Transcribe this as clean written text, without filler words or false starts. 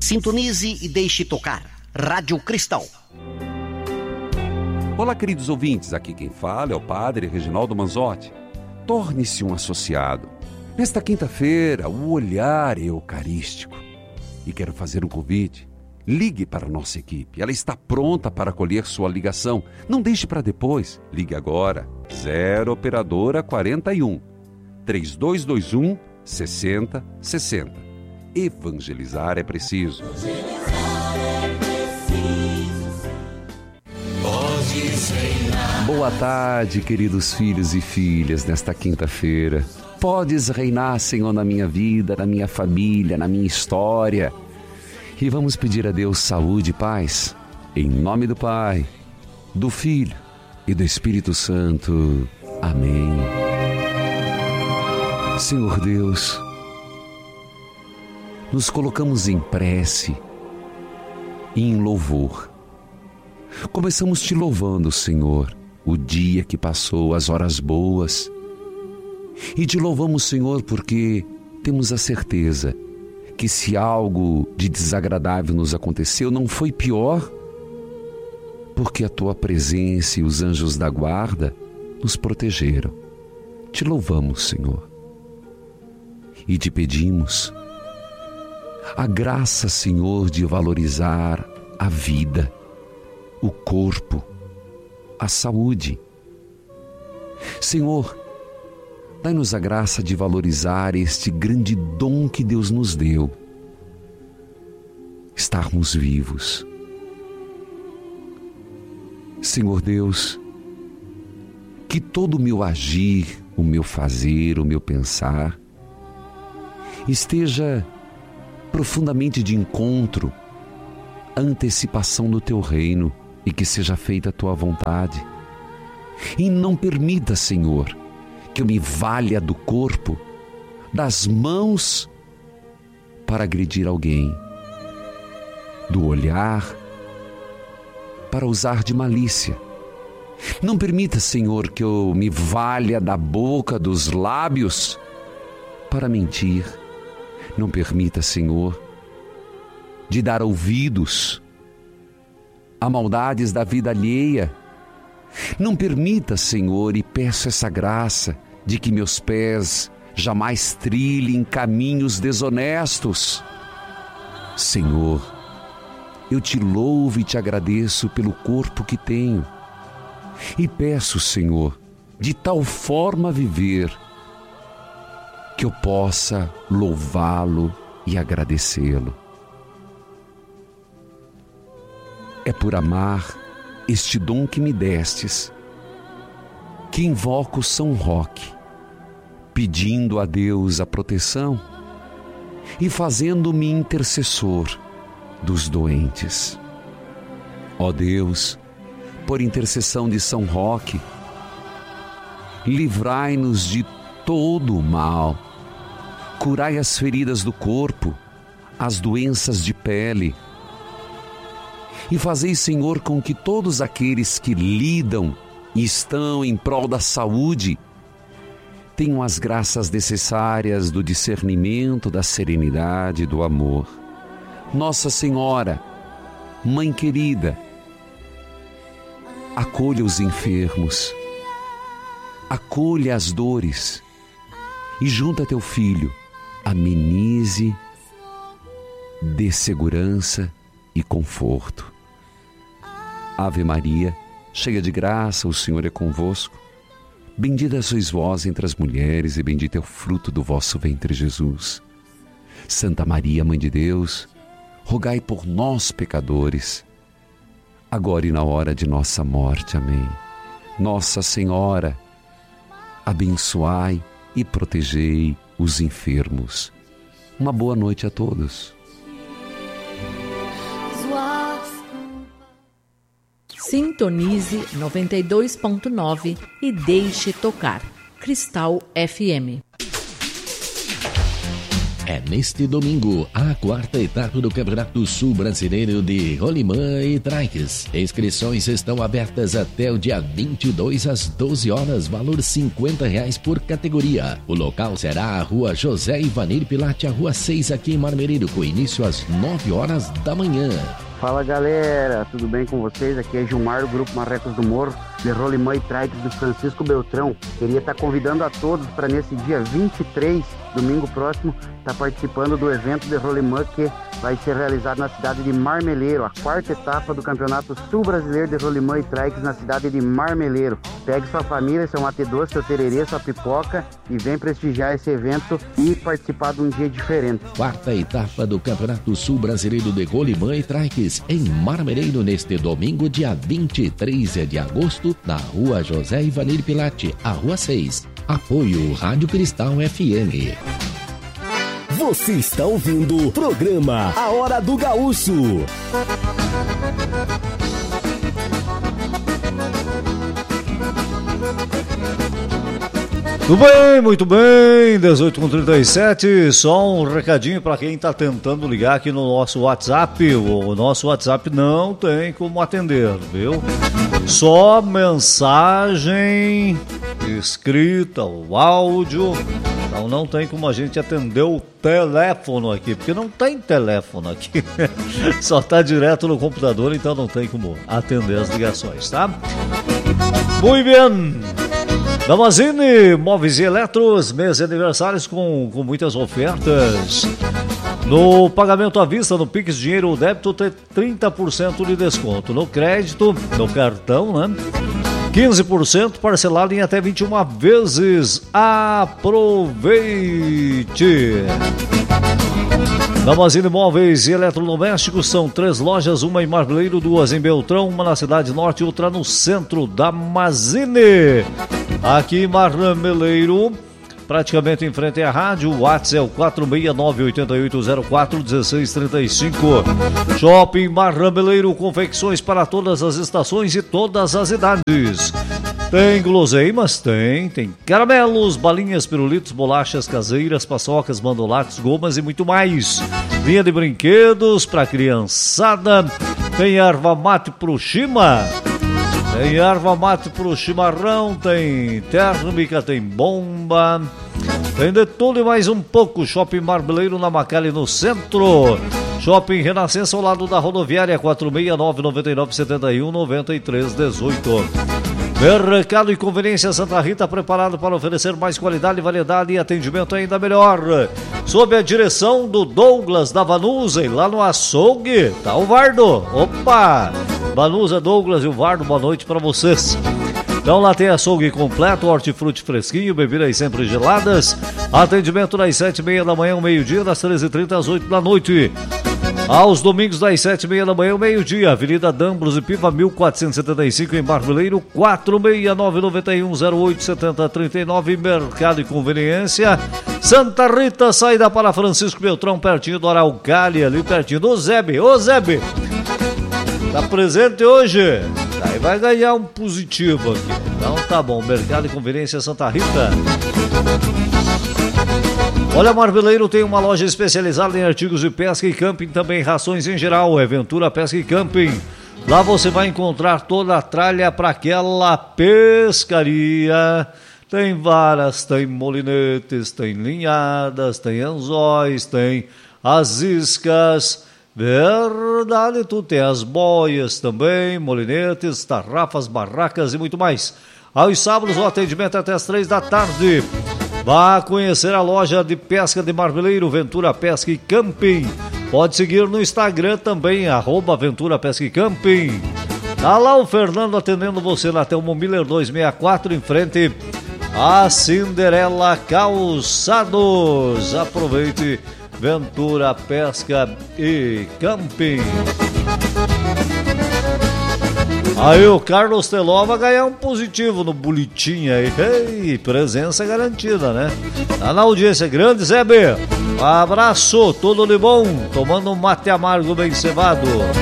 Sintonize e deixe tocar. Rádio Cristal. Olá, queridos ouvintes. Aqui quem fala é o Padre Reginaldo Manzotti. Torne-se um associado. Nesta quinta-feira, o olhar eucarístico. E quero fazer um convite. Ligue para a nossa equipe. Ela está pronta para acolher sua ligação. Não deixe para depois. Ligue agora. 0 Operadora 41 3221 6060. Evangelizar é preciso. Boa tarde, queridos filhos e filhas, nesta quinta-feira. Podes reinar, Senhor, na minha vida, na minha família, na minha história. E vamos pedir a Deus saúde e paz, em nome do Pai, do Filho e do Espírito Santo. Amém. Senhor Deus, nos colocamos em prece e em louvor. Começamos te louvando, Senhor, o dia que passou, as horas boas. E te louvamos, Senhor, porque temos a certeza que se algo de desagradável nos aconteceu, não foi pior, porque a tua presença e os anjos da guarda nos protegeram. Te louvamos, Senhor, e te pedimos a graça, Senhor, de valorizar a vida, o corpo, a saúde. Senhor, dai-nos a graça de valorizar este grande dom que Deus nos deu, estarmos vivos. Senhor Deus, que todo o meu agir, o meu fazer, o meu pensar, esteja profundamente de encontro à antecipação do Teu reino e que seja feita a Tua vontade. E não permita, Senhor, que eu me valha do corpo, das mãos, para agredir alguém, do olhar, para usar de malícia. Não permita, Senhor, que eu me valha da boca, dos lábios, para mentir. Não permita, Senhor, de dar ouvidos a maldades da vida alheia. Não permita, Senhor, e peço essa graça de que meus pés jamais trilhem caminhos desonestos. Senhor, eu te louvo e te agradeço pelo corpo que tenho. E peço, Senhor, de tal forma viver que eu possa louvá-lo e agradecê-lo. É por amar este dom que me destes que invoco São Roque, pedindo a Deus a proteção e fazendo-me intercessor dos doentes. Ó Deus, por intercessão de São Roque, livrai-nos de todo o mal, curai as feridas do corpo, as doenças de pele, e fazei, Senhor, com que todos aqueles que lidam e estão em prol da saúde tenham as graças necessárias do discernimento, da serenidade e do amor. Nossa Senhora, Mãe querida, acolha os enfermos, acolha as dores e junto a teu Filho amenize, dê segurança e conforto. Ave Maria, cheia de graça, o Senhor é convosco. Bendita sois vós entre as mulheres e bendito é o fruto do vosso ventre, Jesus. Santa Maria, Mãe de Deus, rogai por nós, pecadores, agora e na hora de nossa morte. Amém. Nossa Senhora, abençoai e protegei os enfermos. Uma boa noite a todos. Sintonize 92.9 e deixe tocar. Cristal FM. é neste domingo, a quarta etapa do Campeonato Sul Brasileiro de Rolimã e Trikes. Inscrições estão abertas até o dia 22 às 12 horas, valor R$50 por categoria. O local será a Rua José Ivanir Pilate, a Rua 6, aqui em Marmeleiro, com início às 9 horas da manhã. Fala galera, tudo bem com vocês? Aqui é Gilmar, do Grupo Marrecos do Morro, de Rolimã e Trikes do Francisco Beltrão. Queria estar convidando a todos para nesse dia 23, domingo próximo, estar participando do evento de Rolimã que vai ser realizado na cidade de Marmeleiro, a quarta etapa do Campeonato Sul Brasileiro de Rolimã e Trikes na cidade de Marmeleiro. Pegue sua família, seu mate doce, seu tererê, sua pipoca e vem prestigiar esse evento e participar de um dia diferente. Quarta etapa do Campeonato Sul Brasileiro de Rolimã e Trikes em Marmeleiro neste domingo, dia 23 de agosto, na Rua José Ivanir Pilate, a Rua 6. Apoio Rádio Cristal FM. Você está ouvindo o programa A Hora do Gaúcho. Muito bem, 18h37, só um recadinho para quem está tentando ligar aqui no nosso WhatsApp. O nosso WhatsApp não tem como atender, viu? Só mensagem escrita, o áudio. Então não tem como a gente atender o teléfono aqui, porque não tem teléfono aqui. Só tá direto no computador, então não tem como atender as ligações, tá? Muito bem. Damazini, móveis e eletros, mês de aniversários com muitas ofertas. No pagamento à vista, no Pix Dinheiro ou Débito, tem 30% de desconto. No crédito, no cartão, né? 15% parcelado em até 21 vezes. Aproveite! Damazini Móveis e Eletrodomésticos, são 3 lojas, uma em Marmeleiro, 2 em Beltrão, uma na Cidade Norte e outra no centro. Damazini, aqui em Marmeleiro, praticamente em frente à rádio. O WhatsApp é o 469-8804-1635. Shopping Marmeleiro, confecções para todas as estações e todas as idades. Tem guloseimas? Tem caramelos, balinhas, pirulitos, bolachas caseiras, paçocas, mandolates, gomas e muito mais. Linha de brinquedos para criançada. Tem erva mate pro chima. Tem erva mate pro chimarrão, tem térmica, tem bomba, tem de tudo e mais um pouco. Shopping Marmeleiro, na Macalé, no centro. Shopping Renascença, ao lado da rodoviária, 469-9971-9318. Mercado e Conveniência Santa Rita, preparado para oferecer mais qualidade, variedade e atendimento ainda melhor. Sob a direção do Douglas da Vanusa, e lá no açougue tá o Vardo. Opa! Vanusa, Douglas e o Vardo, boa noite para vocês. Então lá tem açougue completo, hortifruti fresquinho, bebidas sempre geladas. Atendimento das 7h30 da manhã ao meio-dia, das 13h30 às 8 da noite. Aos domingos das 7h30 da manhã ao meio-dia, Avenida Dambros e Piva 1475 em Marmeleiro, 469-9108-7039, Mercado e Conveniência Santa Rita, saída para Francisco Beltrão, pertinho do Araucária, ali pertinho do Zebe. Ô Zebe, tá presente hoje? Aí vai ganhar um positivo aqui. Então tá bom, Mercado e Conveniência Santa Rita. Olha, Marmeleiro tem uma loja especializada em artigos de pesca e camping, também rações em geral, Aventura Pesca e Camping. Lá você vai encontrar toda a tralha para aquela pescaria. Tem varas, tem molinetes, tem linhadas, tem anzóis, tem as iscas. Verdade, tu tem as boias também, molinetes, tarrafas, barracas e muito mais. Aos sábados o atendimento é até as 3 da tarde. Vá conhecer a loja de pesca de Marmeleiro, Aventura Pesca e Camping. Pode seguir no Instagram também, @Aventura Pesca e Camping. Tá lá o Fernando atendendo você na Telmo Miller 264, em frente a Cinderela Calçados. Aproveite, Ventura Pesca e Camping. Aí o Carlos Teló vai ganhar um positivo no boletim aí. Ei, presença garantida, né? Tá na audiência grande, Zé B. Um abraço, tudo de bom. Tomando um mate amargo bem cevado.